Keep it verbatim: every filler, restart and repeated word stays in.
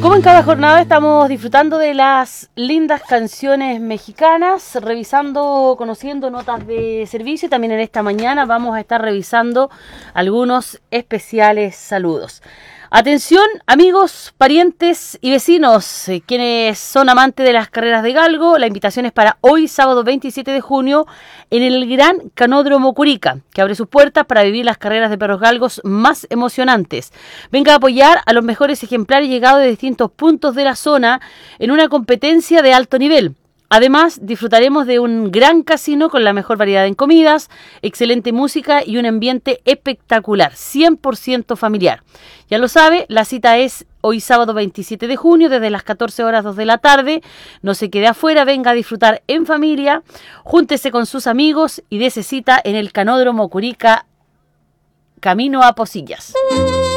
Como en cada jornada estamos disfrutando de las lindas canciones mexicanas, revisando, conociendo notas de servicio, y también en esta mañana vamos a estar revisando algunos especiales saludos. Atención, amigos, parientes y vecinos, eh, quienes son amantes de las carreras de galgo, la invitación es para hoy, sábado veintisiete de junio, en el Gran Canódromo Curica, que abre sus puertas para vivir las carreras de perros galgos más emocionantes. Venga a apoyar a los mejores ejemplares llegados de distintos puntos de la zona en una competencia de alto nivel. Además, disfrutaremos de un gran casino con la mejor variedad en comidas, excelente música y un ambiente espectacular, cien por ciento familiar. Ya lo sabe, la cita es hoy sábado veintisiete de junio desde las catorce horas dos de la tarde. No se quede afuera, venga a disfrutar en familia, júntese con sus amigos y dése cita en el Canódromo Curica, camino a Posillas.